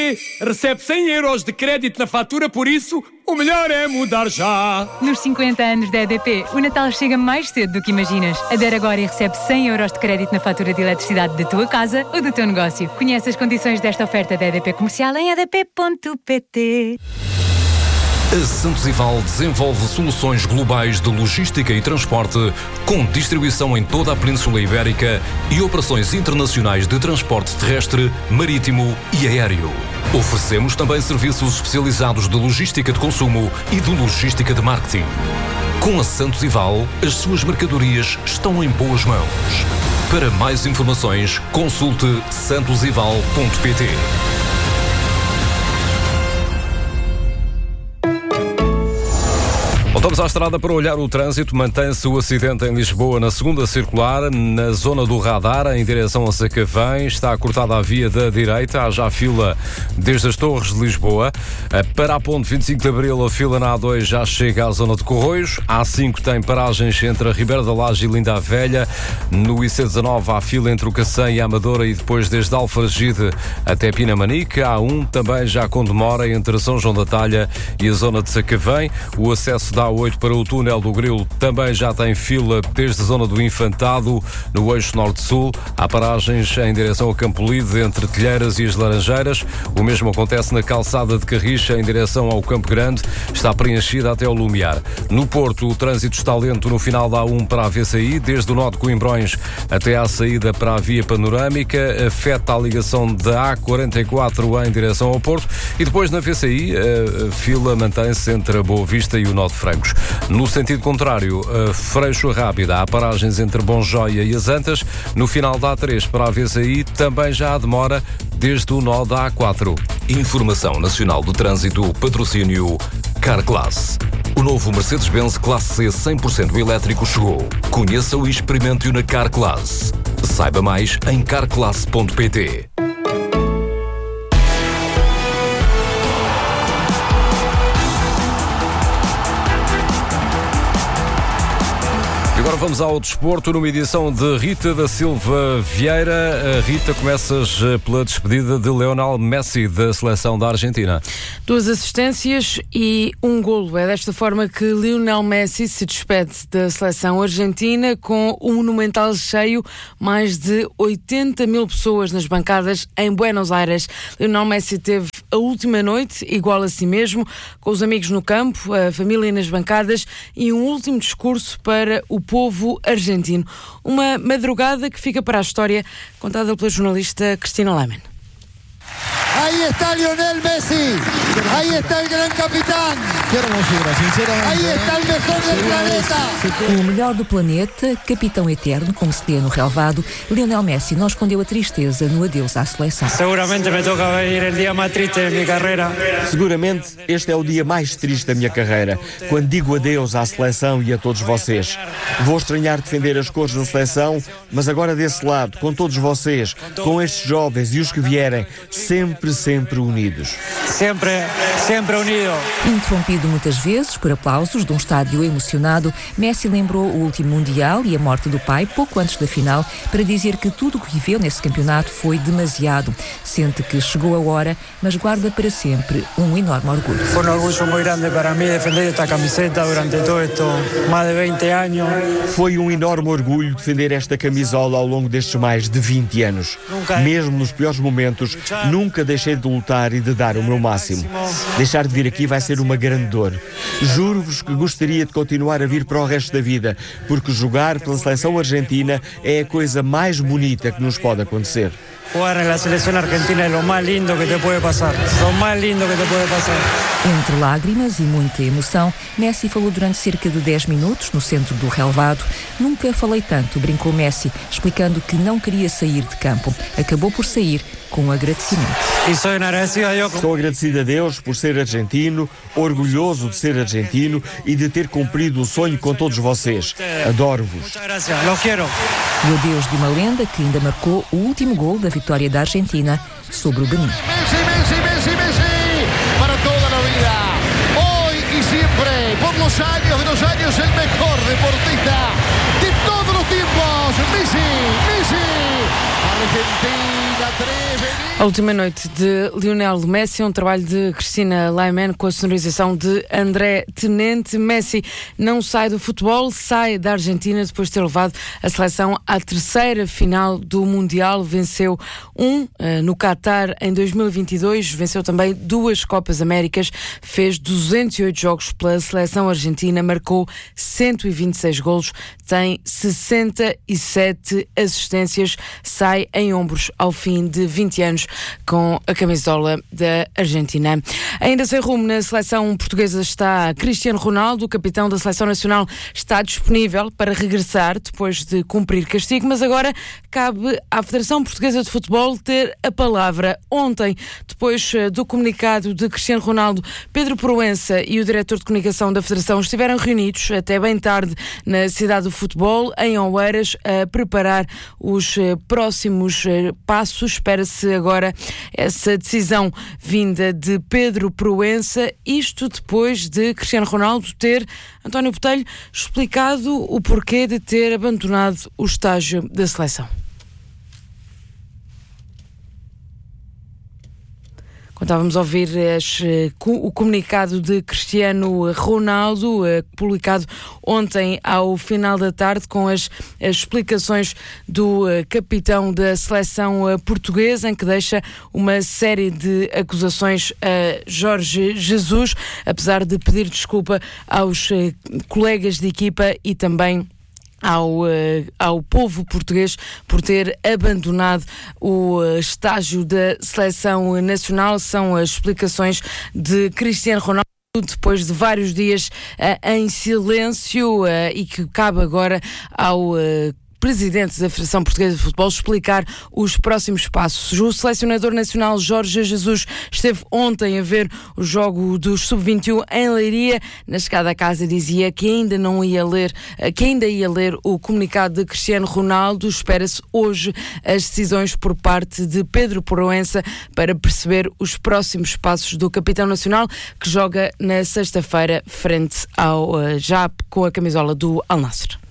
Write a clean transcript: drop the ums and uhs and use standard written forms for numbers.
EDP recebe 100 euros de crédito na fatura, por isso o melhor é mudar já. Nos 50 anos da EDP, o Natal chega mais cedo do que imaginas. Adere agora e recebe 100 euros de crédito na fatura de eletricidade da tua casa ou do teu negócio. Conhece as condições desta oferta da EDP Comercial em edp.pt. A Santos Ival desenvolve soluções globais de logística e transporte com distribuição em toda a Península Ibérica e operações internacionais de transporte terrestre, marítimo e aéreo. Oferecemos também serviços especializados de logística de consumo e de logística de marketing. Com a Santos Ival, as suas mercadorias estão em boas mãos. Para mais informações, consulte santosival.pt. Voltamos à estrada para olhar o trânsito. Mantém-se o acidente em Lisboa na segunda circular, na zona do radar, em direção a Sacavém. Está cortada a via da direita. Há já fila desde as Torres de Lisboa. Para a ponte 25 de Abril, a fila na A2 já chega à zona de Corroios. A A5 tem paragens entre a Ribeira da Laje e Linda a Velha. No IC19 há fila entre o Cacém e a Amadora e depois desde Alfragide até Pinamanique. A A1 também já com demora entre São João da Talha e a zona de Sacavém. O acesso da A8 para o túnel do Grilo também já tem fila desde a zona do Infantado, no eixo norte-sul. Há paragens em direção a Campolide, entre Telheiras e as Laranjeiras. O mesmo acontece na calçada de Carricha, em direção ao Campo Grande. Está preenchida até ao Lumiar. No Porto, o trânsito está lento no final da A1 para a VCI, desde o nó de Coimbrões até à saída para a via panorâmica. Afeta a ligação da A44 em direção ao Porto. E depois na VCI, a fila mantém-se entre a Boa Vista e o nó de Francos. No sentido contrário, Freixo Rápida, há paragens entre Bonjoia e as Antas. No final da A3 para a VCI também já há demora desde o nó da A4. Informação Nacional do Trânsito, patrocínio Carglass. O novo Mercedes-Benz Classe C 100% elétrico chegou. Conheça-o e experimente-o na Carglass. Saiba mais em carglass.pt. Agora vamos ao desporto, numa edição de Rita da Silva Vieira. Rita, começas pela despedida de Lionel Messi da seleção da Argentina. 2 assistências e 1 golo. É desta forma que Lionel Messi se despede da seleção argentina, com um monumental cheio, mais de 80 mil pessoas nas bancadas em Buenos Aires. Lionel Messi teve a última noite igual a si mesmo, com os amigos no campo, a família nas bancadas e um último discurso para o povo argentino. Uma madrugada que fica para a história, contada pela jornalista Cristina Lehmann. Ahí está Lionel Messi, ahí está el gran capitán. Qué hermosura, sinceramente. Ahí está el mejor del planeta. O melhor do planeta, capitão eterno, como se lê no relvado, Lionel Messi não escondeu a tristeza no adeus à seleção. Seguramente me toca ver o dia mais triste da minha carreira. Seguramente este é o dia mais triste da minha carreira, quando digo adeus à seleção e a todos vocês. Vou estranhar defender as cores da seleção, mas agora desse lado, com todos vocês, com estes jovens e os que vierem, sempre unidos. Sempre unido. Interrompido muitas vezes por aplausos de um estádio emocionado, Messi lembrou o último Mundial e a morte do pai pouco antes da final para dizer que tudo o que viveu nesse campeonato foi demasiado. Sente que chegou a hora, mas guarda para sempre um enorme orgulho. Foi um orgulho muito grande para mim defender esta camiseta durante todo esto, mais de 20 anos. Foi um enorme orgulho defender esta camisola ao longo destes mais de 20 anos. Mesmo nos piores momentos, nunca deixei de lutar e de dar o meu máximo. Deixar de vir aqui vai ser uma grande dor. Juro-vos que gostaria de continuar a vir para o resto da vida, porque jogar pela seleção argentina é a coisa mais bonita que nos pode acontecer. Jugar na seleção argentina é o mais lindo que te pode passar. O mais lindo que te pode passar. Entre lágrimas e muita emoção, Messi falou durante cerca de 10 minutos no centro do relvado. Nunca falei tanto, brincou Messi, explicando que não queria sair de campo. Acabou por sair com agradecimento. Estou agradecido a Deus por ser argentino, orgulhoso de ser argentino e de ter cumprido o sonho com todos vocês. Adoro-vos. O adeus de uma lenda que ainda marcou o último gol da vitória da Argentina sobre o Benin. Messi, para toda a vida. Hoy y siempre, por los años de los años, el mejor deportista de todos los tiempos. Messi. Argentina 3, A última noite de Lionel Messi, um trabalho de Cristina Laiman com a sonorização de André Tenente. Messi não sai do futebol, sai da Argentina depois de ter levado a seleção à terceira final do Mundial. Venceu no Qatar em 2022, venceu também 2 Copas Américas, fez 208 jogos pela seleção argentina, marcou 126 golos, tem 67 assistências, sai em ombros ao fim de 20 anos com a camisola da Argentina. Ainda sem rumo na seleção portuguesa está Cristiano Ronaldo. O capitão da seleção nacional está disponível para regressar depois de cumprir castigo, mas agora cabe à Federação Portuguesa de Futebol ter a palavra. Ontem, depois do comunicado de Cristiano Ronaldo, Pedro Proença e o diretor de comunicação da Federação estiveram reunidos até bem tarde na cidade do futebol, em Oeiras, a preparar os próximos passos. Espera-se agora essa decisão vinda de Pedro Proença, isto depois de Cristiano Ronaldo ter, António Botelho, explicado o porquê de ter abandonado o estágio da seleção. Estávamos a ouvir o comunicado de Cristiano Ronaldo, publicado ontem ao final da tarde, com as explicações do capitão da seleção portuguesa, em que deixa uma série de acusações a Jorge Jesus, apesar de pedir desculpa aos colegas de equipa e também ao povo português por ter abandonado o estágio da seleção nacional. São as explicações de Cristiano Ronaldo depois de vários dias em silêncio e que cabe agora ao presidente da Federação Portuguesa de Futebol explicar os próximos passos. O selecionador nacional Jorge Jesus esteve ontem a ver o jogo dos Sub-21 em Leiria. Na chegada à casa dizia que ainda ia ler o comunicado de Cristiano Ronaldo. Espera-se hoje as decisões por parte de Pedro Proença para perceber os próximos passos do capitão nacional, que joga na sexta-feira frente ao já com a camisola do Al Nassr.